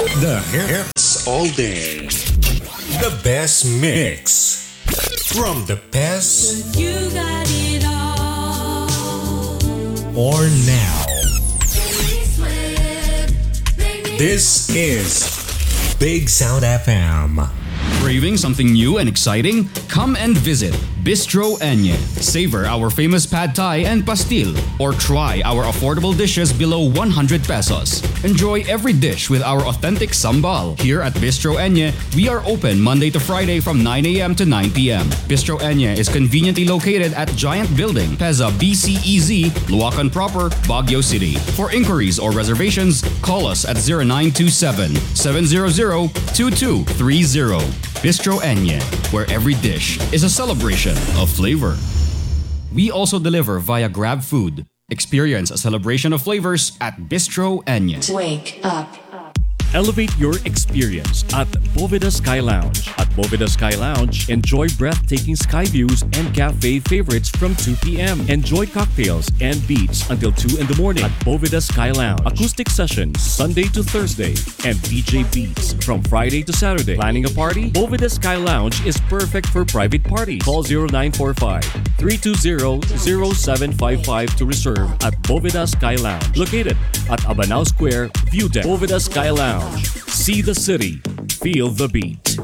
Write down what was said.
The hits all day. The best mix. From the best You got it all. or now. Baby, This is Big Sound FM. Craving something new and exciting? Come and visit Bistro Enye. Savor our famous pad thai and pastil, or try our affordable dishes below 100 pesos. Enjoy every dish with our authentic sambal. Here at Bistro Enye, we are open Monday to Friday from 9 a.m. to 9 p.m. Bistro Enye is conveniently located at Giant Building, Peza BCEZ, Luacan Proper, Baguio City. For inquiries or reservations, call us at 0927 700 2230. Bistro Enye, where every dish is a celebration of flavor. We also deliver via Grab Food. Experience a celebration of flavors at Bistro Enye. wake up. Elevate your experience at Boveda Sky Lounge. At Boveda Sky Lounge, enjoy breathtaking sky views and cafe favorites from 2 p.m. Enjoy cocktails and beats until 2 in the morning at Boveda Sky Lounge. Acoustic sessions Sunday to Thursday and DJ beats from Friday to Saturday. Planning a party? Boveda Sky Lounge is perfect for private parties. Call 0945-320-0755 to reserve at Boveda Sky Lounge. Located at Abanao Square, View Deck. Boveda Sky Lounge. See the city. Feel the beat.